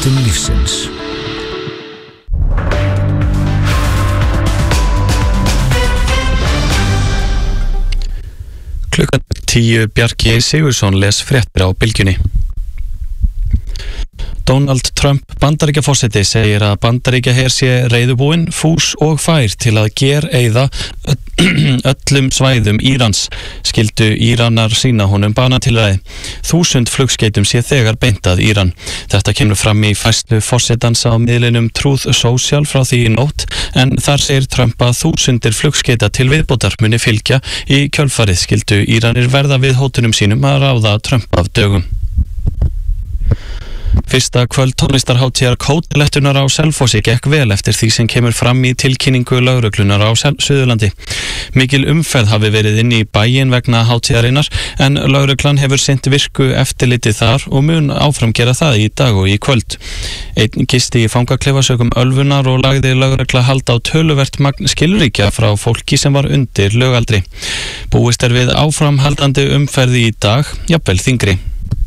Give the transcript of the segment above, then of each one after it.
Fréttum lífsins. Klukkan 10 Bjarki Sigursson les fréttir á Bylgjunni. Donald Trump Bandaríkjaforseti segir að Bandaríkjaher sé reiðubúinn, fús og fær til að gereyða öllum svæðum Írans. Skildu Íranar sína honum banatilræði. 1000 flugskeytum sé þegar beint að Íran. Þetta kemur fram í færslu forsetans á miðlinum Truth Social frá því í nótt, en þar segir Trump að 1000 flugskeyta til viðbótar muni fylgja í kjölfarið. Skildu Íranir verða við hótunum sínum að ráða Trump af dögum. Fyrsta kvöld tónlistarhátíðar Kótilettunar á Selfossi gekk vel eftir því sem kemur fram í tilkynningu lögreglunar á Suðurlandi. Mikil umferð hafi verið inn í bæinn vegna hátíðarinnar, en lögreglan hefur sinnt virku eftirliti þar og mun áfram gera það í dag og í kvöld. Einn gisti í fangaklefa sökum ölvunar og lagði lögregla hald á töluvert magn skilríkja frá fólki sem var undir lögaldri. Búist við áframhaldandi umferði í dag, jafnvel þyngri.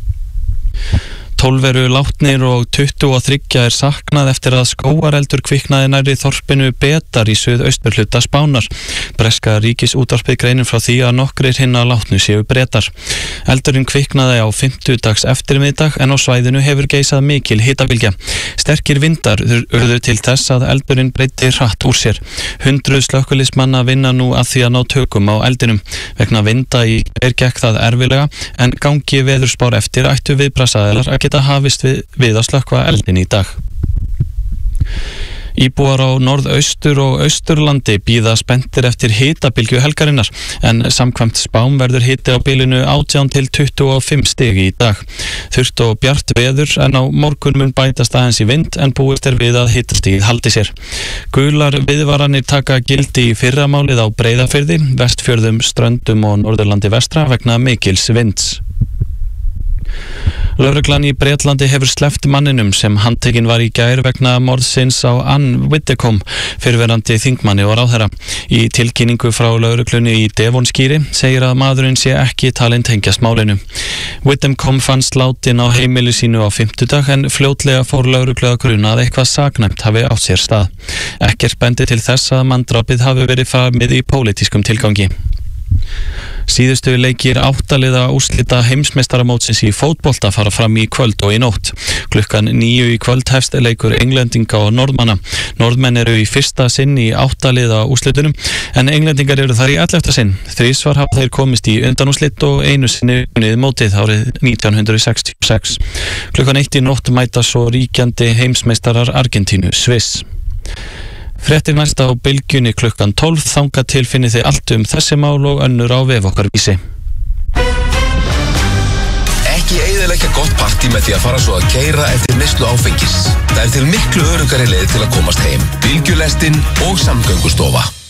12 eru látnir og 23 saknað eftir að skógareldur kviknaði nærri þorpinu Betar í suðausturhluta Spánar. Breska ríkisútvarpið greinir frá því að nokkrir hinna látnu séu Bretar. Eldurinn kviknaði á 50 dags eftirmiddag, en á svæðinu hefur geisað mikil hitabylgja. Sterkir vindar urðu til þess að eldurinn breiddi hratt úr sér. 100 slökkviliðsmanna vinna nú að því að ná tökum á eldinum. Vegna vinda í gekk það erfilega, en gangi veðurspár eftir ættu viðbragðsaðilar að geta hafist við að slökkva eldin í dag. Íbúar á norðaustur og austurlandi bíða spenntir eftir hitabylgju helgarinnar, en samkvæmt spám verður hiti á bilinu 18 til 25 stig í dag. Þurrt og bjart veður, en á morgun mun bætast aðeins í vind, en búist við að hitastigið haldi sér. Gular viðvaranir taka gildi í fyrramálið á Breiðafirði, Vestfjörðum, Ströndum og Norðurlandi vestra vegna mikils vinds. Lögreglan í Bretlandi hefur sleppt manninum sem handtekinn var í gær vegna morðsins á Ann Widdecombe, fyrrverandi þingmanni og ráðherra. Í tilkynningu frá lögreglunni í Devonskíri segir að maðurinn sé ekki talinn tengjast málinu. Widdecombe fannst látin á heimili sínu á 50 en fljótlega fór lögreglu að gruna að eitthvað saknæmt hafi átt sér stað. Ekkert bendi til þess að manndrápið hafi verið framið í pólitískum tilgangi. Síðustu leikir 8 liða úrslita heimsmeistaramótsins í fótbolta fara fram í kvöld og í nótt. Klukkan 9 í kvöld hefst leikur Englendinga og Norðmanna. Norðmenn eru í fyrsta sinn í 8 liða úrslitunum, en Englendingar eru þar í 11. sinn. Þrisvar hafa þeir komist í undanúrslit og einu sinni unnið mótið árið 1966. Klukkan 1 í nótt mæta svo ríkjandi heimsmeistarar Argentínu, Sviss. Fréttir næst á Bylgjunni klukkan 12, þangað til finnið þið allt þessi mál og önnur á vef okkar Vísi. Ekki eyðileggja gott partí með því að fara svo að keyra eftir neyslu áfengis. Það til miklu öruggari leið til að komast heim. Bylgjulestin og Samgöngustofa.